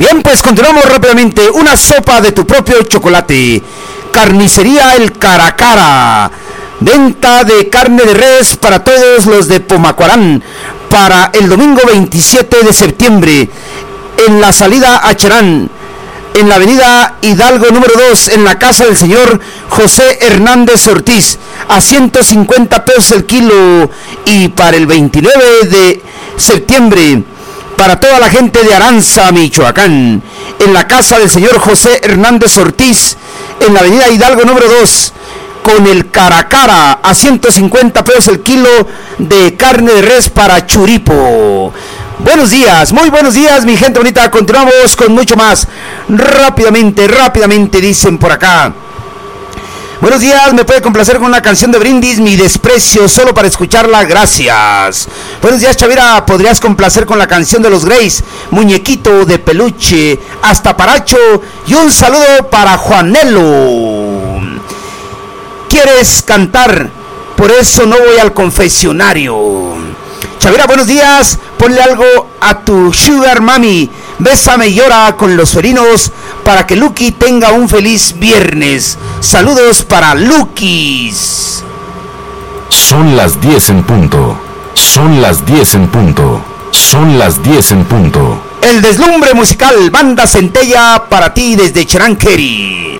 Bien, pues continuamos rápidamente. Una sopa de tu propio chocolate. Carnicería El Caracara. Venta de carne de res para todos los de Pomacuarán para el domingo 27 de septiembre en la salida a Cherán, en la avenida Hidalgo número 2, en la casa del señor José Hernández Ortiz, a 150 pesos el kilo. Y para el 29 de septiembre, para toda la gente de Aranza, Michoacán, en la casa del señor José Hernández Ortiz, en la avenida Hidalgo número 2, con el Caracara, a 150 pesos el kilo de carne de res para churipo. Buenos días, muy buenos días, mi gente bonita. Continuamos con mucho más. Rápidamente dicen por acá. Buenos días, me puede complacer con una canción de Brindis, Mi Desprecio, solo para escucharla, gracias. Buenos días, Chavira, podrías complacer con la canción de los Grays, Muñequito de Peluche, hasta Paracho, y un saludo para Juanelo. ¿Quieres cantar? Por eso no voy al confesionario. Chavira, buenos días, ponle algo a tu Sugar Mami, Bésame y Llora con los felinos, para que Lucky tenga un feliz viernes. Saludos para Lucky's. Son las 10 en punto. Son las 10 en punto. Son las 10 en punto. El deslumbre musical, Banda Centella, para ti desde Cherán, Kerry.